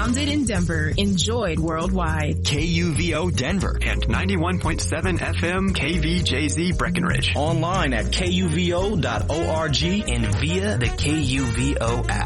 Founded in Denver, enjoyed worldwide. KUVO Denver and 91.7 FM KVJZ Breckenridge. Online at KUVO.org and via the KUVO app.